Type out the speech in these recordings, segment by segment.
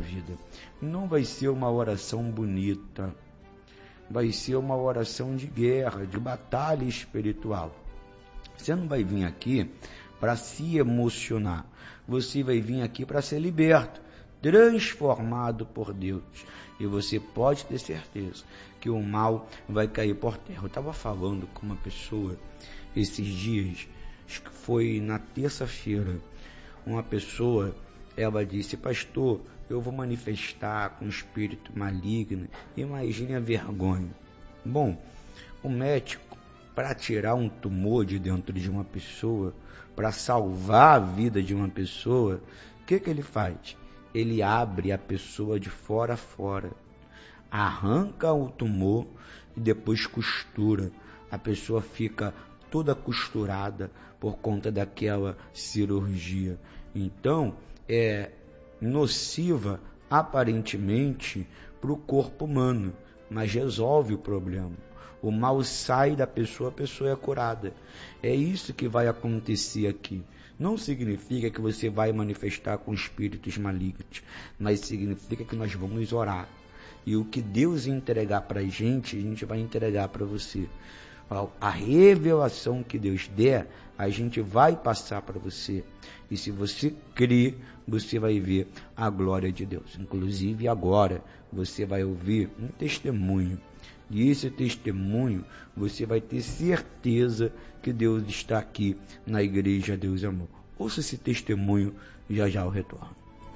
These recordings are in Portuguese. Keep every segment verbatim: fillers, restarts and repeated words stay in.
vida. Não vai ser uma oração bonita, vai ser uma oração de guerra, de batalha espiritual. Você não vai vir aqui para se emocionar, você vai vir aqui para ser liberto, transformado por Deus. E você pode ter certeza que o mal vai cair por terra. Eu estava falando com uma pessoa esses dias, acho que foi na terça-feira, uma pessoa, ela disse: pastor, eu vou manifestar com espírito maligno. Imagine a vergonha. Bom, o médico, para tirar um tumor de dentro de uma pessoa, para salvar a vida de uma pessoa, o que que ele faz? Ele abre a pessoa de fora a fora, arranca o tumor e depois costura. A pessoa fica toda costurada por conta daquela cirurgia. Então, é nociva aparentemente para o corpo humano, mas resolve o problema. O mal sai da pessoa, a pessoa é curada. É isso que vai acontecer aqui. Não significa que você vai manifestar com espíritos malignos, mas significa que nós vamos orar. E o que Deus entregar para a gente, a gente vai entregar para você. A revelação que Deus der, a gente vai passar para você. E se você crer, você vai ver a glória de Deus. Inclusive agora, você vai ouvir um testemunho. E esse testemunho, você vai ter certeza que Deus está aqui na Igreja Deus é Amor. Ouça esse testemunho, já já eu retorno.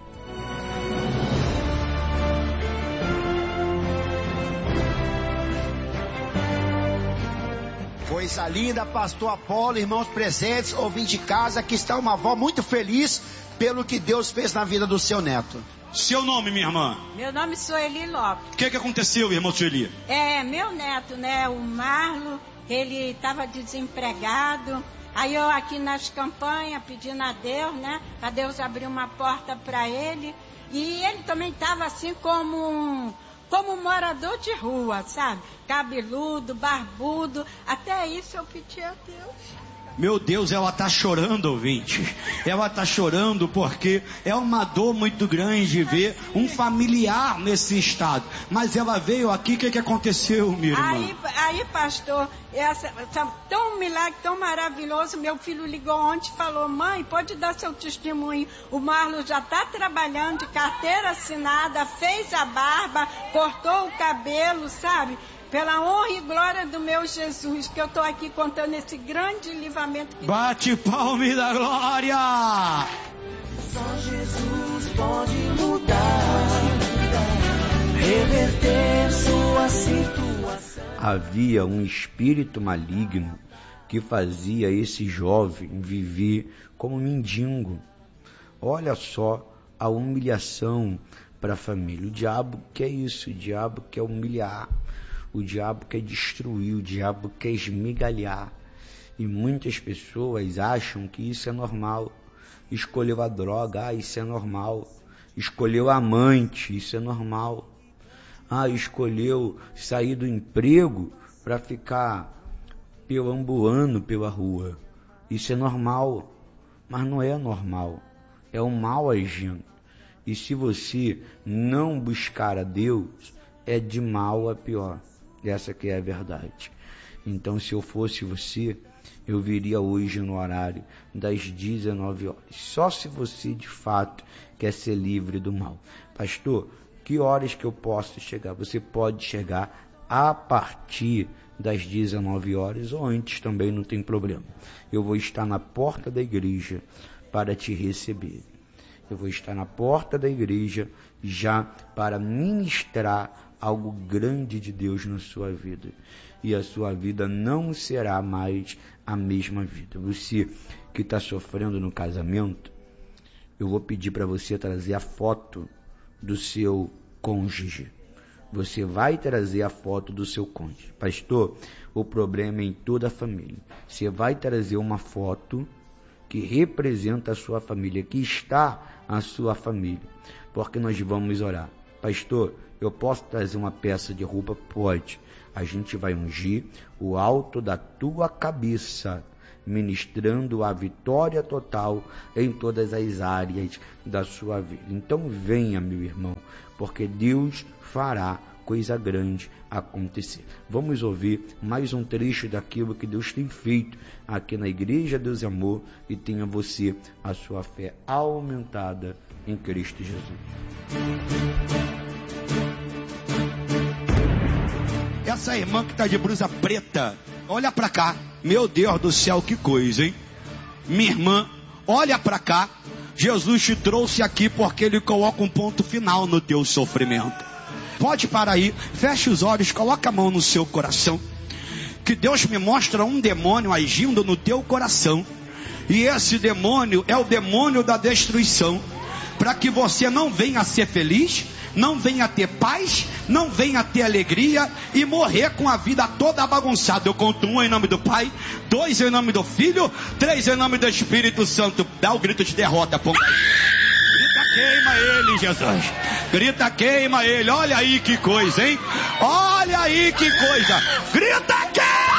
Coisa linda, pastor Apolo, irmãos presentes, ouvintes de casa, aqui está uma avó muito feliz pelo que Deus fez na vida do seu neto. Seu nome, minha irmã? Meu nome é Sueli Lopes. O que que aconteceu, irmão Sueli? É, meu neto, né, o Marlon, ele estava desempregado. Aí eu aqui nas campanhas pedindo a Deus, né, para Deus abrir uma porta para ele. E ele também estava assim como um, como um morador de rua, sabe? Cabeludo, barbudo, até isso eu pedi a Deus. Meu Deus, ela está chorando, ouvinte. Ela está chorando porque é uma dor muito grande ver um familiar nesse estado. Mas ela veio aqui, o que, que aconteceu, minha irmã? Aí, aí pastor, essa, essa, tão milagre, tão maravilhoso. Meu filho ligou ontem e falou: mãe, pode dar seu testemunho. O Marlon já está trabalhando de carteira assinada, fez a barba, cortou o cabelo, sabe? Pela honra e glória do meu Jesus, que eu estou aqui contando esse grande livramento. Que... Bate palme da glória! Só Jesus pode mudar, reverter sua situação. Havia um espírito maligno que fazia esse jovem viver como mendigo. Olha só a humilhação para a família. O diabo quer isso, o diabo quer humilhar. O diabo quer destruir, o diabo quer esmigalhar. E muitas pessoas acham que isso é normal. Escolheu a droga, ah, isso é normal. Escolheu a amante, isso é normal. Ah, escolheu sair do emprego para ficar perambulando pela rua. Isso é normal. Mas não é normal. É o mal agindo. E se você não buscar a Deus, é de mal a pior. Essa que é a verdade. Então, se eu fosse você, eu viria hoje no horário das dezenove horas. Só se você, de fato, quer ser livre do mal. Pastor, que horas que eu posso chegar? Você pode chegar a partir das dezenove horas ou antes também, não tem problema. Eu vou estar na porta da igreja para te receber. Eu vou estar na porta da igreja já para ministrar algo grande de Deus na sua vida. E a sua vida não será mais a mesma vida. Você que está sofrendo no casamento, eu vou pedir para você trazer a foto do seu cônjuge. Você vai trazer a foto do seu cônjuge. Pastor, o problema é em toda a família. Você vai trazer uma foto que representa a sua família, que está a sua família. Porque nós vamos orar. Pastor, eu posso trazer uma peça de roupa? Pode. A gente vai ungir o alto da tua cabeça ministrando a vitória total em todas as áreas da sua vida. Então venha, meu irmão, porque Deus fará coisa grande acontecer. Vamos ouvir mais um trecho daquilo que Deus tem feito aqui na Igreja Deus e Amor, e tenha você a sua fé aumentada em Cristo Jesus. Essa irmã que está de blusa preta, olha para cá. Meu Deus do céu, que coisa, hein? Minha irmã, olha para cá. Jesus te trouxe aqui porque Ele coloca um ponto final no teu sofrimento. Pode parar aí, feche os olhos, coloca a mão no seu coração. Que Deus me mostra um demônio agindo no teu coração. E esse demônio é o demônio da destruição. Para que você não venha a ser feliz, não venha ter paz, não venha ter alegria e morrer com a vida toda bagunçada. Eu conto um em nome do Pai, dois em nome do Filho, três em nome do Espírito Santo. Dá o grito de derrota, ponga aí. Grita, queima ele, Jesus. Grita, queima ele. Olha aí que coisa, hein? Olha aí que coisa. Grita, queima!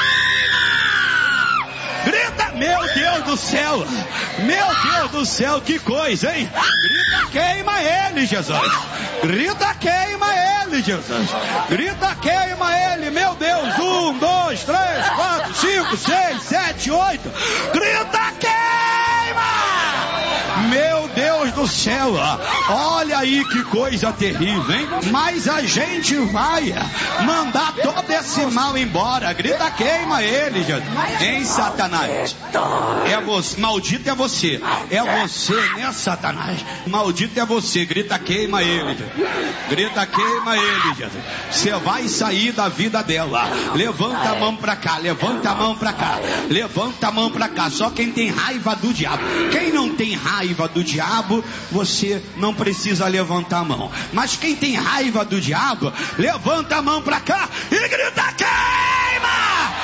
Grita, meu Deus do céu. Meu Deus do céu, que coisa, hein? Grita, queima ele, Jesus. Grita, queima ele, Jesus. Grita, queima ele, meu Deus. Um, dois, três, quatro, cinco, seis, sete, oito. Grita, queima! Meu Deus do céu, olha aí que coisa terrível, hein? Mas a gente vai mandar todo esse mal embora. Grita, queima ele, Jesus. Hein, Satanás? É você, maldito é você. É você, né, Satanás? Maldito é você. Grita, queima ele, Jesus. Grita, queima ele, Jesus. Você vai sair da vida dela. Levanta a mão pra cá, levanta a mão pra cá, levanta a mão pra cá. Só quem tem raiva do diabo. Quem não tem raiva do diabo, você não precisa levantar a mão. Mas quem tem raiva do diabo, levanta a mão pra cá e grita, queima!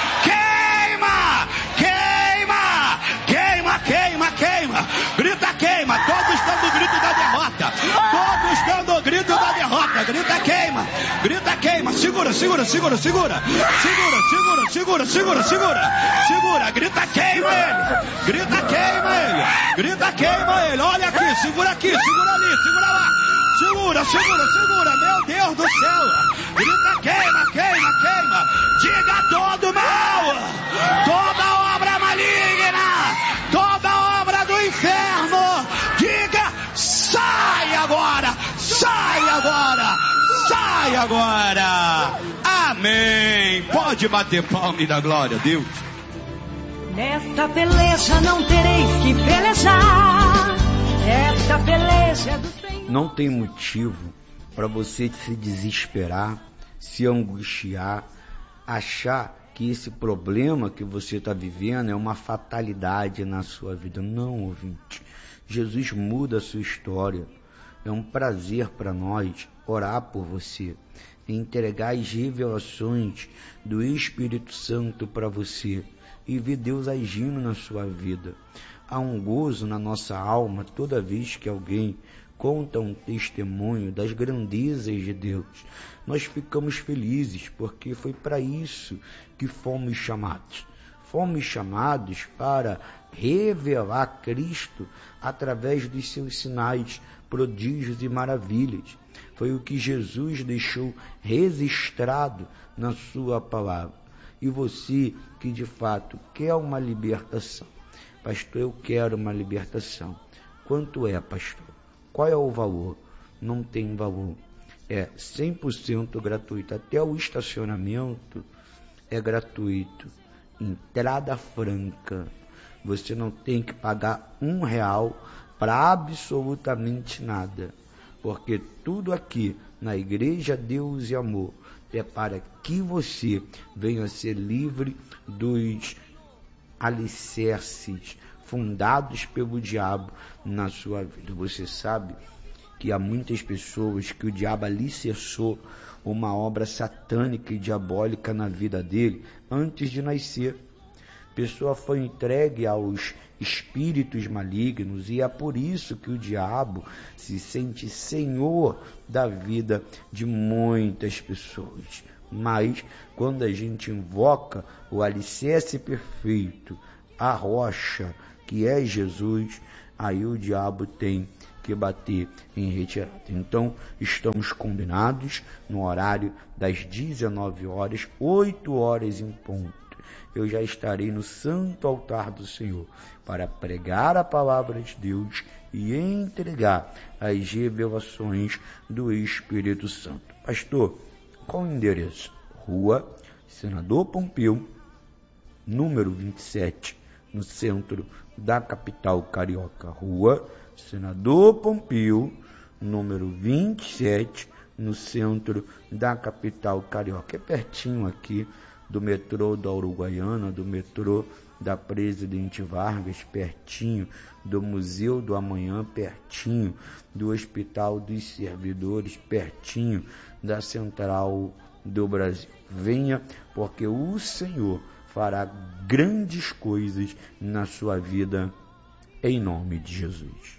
Queima! Queima! Queima, queima, queima! Grita, queima! Todos dando o grito da derrota! Todos dando o grito da derrota! Grita, queima! Grita, queima! Segura, segura, segura, segura! Segura, segura, segura, segura, segura! Segura! Grita, queima ele! Grita, queima ele! Grita, queima ele! Olha aqui, segura aqui, segura ali, segura lá! Segura, segura, segura! Meu Deus do céu! Grita, queima, queima, queima! Diga todo mal! Toda obra maligna! Toda obra do inferno! Diga, sai agora! Sai agora! Sai agora! Amém! Pode bater palma e dar glória a Deus. Nesta peleja não tereis que pelejar. Esta peleja é do Senhor. Não tem motivo para você se desesperar, se angustiar, achar que esse problema que você está vivendo é uma fatalidade na sua vida. Não, ouvinte. Jesus muda a sua história. É um prazer para nós orar por você, entregar as revelações do Espírito Santo para você e ver Deus agindo na sua vida. Há um gozo na nossa alma toda vez que alguém conta um testemunho das grandezas de Deus. Nós ficamos felizes porque foi para isso que fomos chamados. Fomos chamados para revelar Cristo através dos seus sinais, prodígios e maravilhas. Foi o que Jesus deixou registrado na sua palavra. E você que de fato quer uma libertação, pastor, eu quero uma libertação. Quanto é, pastor? Qual é o valor? Não tem valor. É cem por cento gratuito. Até o estacionamento é gratuito. Entrada franca. Você não tem que pagar um real para absolutamente nada. Porque tudo aqui na Igreja Deus e Amor é para que você venha a ser livre dos alicerces fundados pelo diabo na sua vida. Você sabe que há muitas pessoas que o diabo alicerçou uma obra satânica e diabólica na vida dele antes de nascer. A pessoa foi entregue aos espíritos malignos e é por isso que o diabo se sente senhor da vida de muitas pessoas. Mas quando a gente invoca o alicerce perfeito, a rocha, que é Jesus, aí o diabo tem que bater em retirada. Então, estamos combinados no horário das dezenove horas, oito horas em ponto. Eu já estarei no santo altar do Senhor para pregar a palavra de Deus e entregar as revelações do Espírito Santo. Pastor, qual o endereço? Rua Senador Pompeu, número vinte e sete, no centro da capital carioca. Rua Senador Pompeu, número vinte e sete, no centro da capital carioca. É pertinho aqui do metrô da Uruguaiana, do metrô da Presidente Vargas, pertinho do Museu do Amanhã, pertinho do Hospital dos Servidores, pertinho da Central do Brasil. Venha, porque o Senhor fará grandes coisas na sua vida, em nome de Jesus.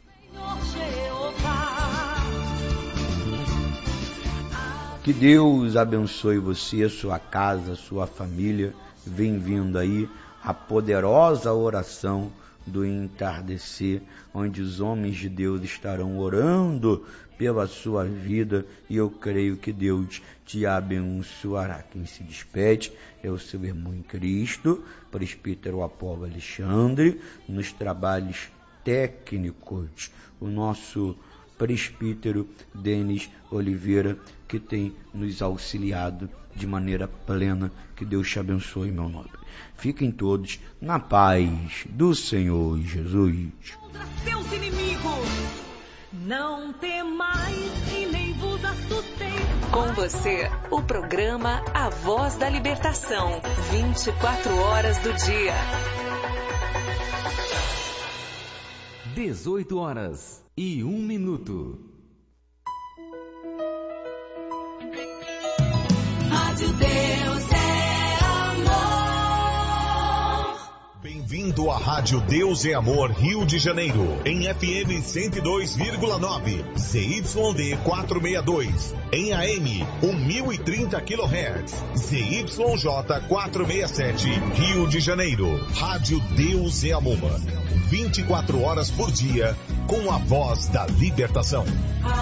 Que Deus abençoe você, sua casa, sua família. Vem vindo aí a poderosa oração do entardecer, onde os homens de Deus estarão orando pela sua vida, e eu creio que Deus te abençoará. Quem se despede é o seu irmão em Cristo, presbítero Apolo Alexandre, nos trabalhos técnicos, o nosso presbítero Denis Oliveira, que tem nos auxiliado de maneira plena. Que Deus te abençoe, meu nobre. Fiquem todos na paz do Senhor Jesus. Contra seus inimigos, não temais e nem vos assustem. Com você, o programa A Voz da Libertação, vinte e quatro horas do dia. dezoito horas e um minuto. Rádio Deus é amor. Bem-vindo à Rádio Deus é Amor, Rio de Janeiro, em F M cento e dois vírgula nove, Z Y D quatrocentos e sessenta e dois, em A M mil e trinta quilohertz, Z Y J quatrocentos e sessenta e sete, Rio de Janeiro. Rádio Deus é Amor, vinte e quatro horas por dia, com a voz da libertação.